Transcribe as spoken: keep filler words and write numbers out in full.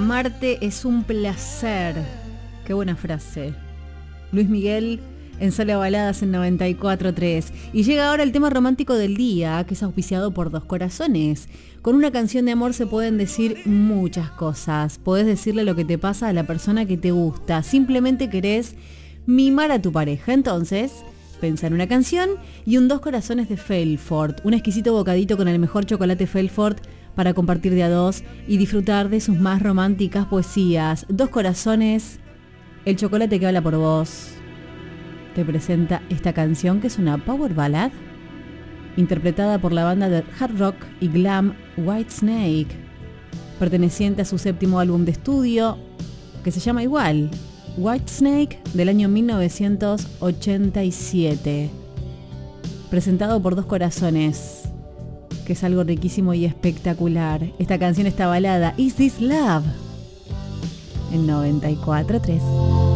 Amarte es un placer. Qué buena frase. Luis Miguel en Sala Baladas en noventa y cuatro punto tres. Y llega ahora el tema romántico del día, que es auspiciado por Dos Corazones. Con una canción de amor se pueden decir muchas cosas. Podés decirle lo que te pasa a la persona que te gusta. Simplemente querés mimar a tu pareja. Entonces, pensá en una canción y un Dos Corazones de Felfort. Un exquisito bocadito con el mejor chocolate Felfort para compartir de a dos y disfrutar de sus más románticas poesías. Dos Corazones, el chocolate que habla por vos, te presenta esta canción que es una power ballad interpretada por la banda de hard rock y glam Whitesnake, perteneciente a su séptimo álbum de estudio que se llama igual, Whitesnake, del año mil novecientos ochenta y siete, presentado por Dos Corazones, que es algo riquísimo y espectacular. Esta canción está balada Is This Love en noventa y cuatro punto tres.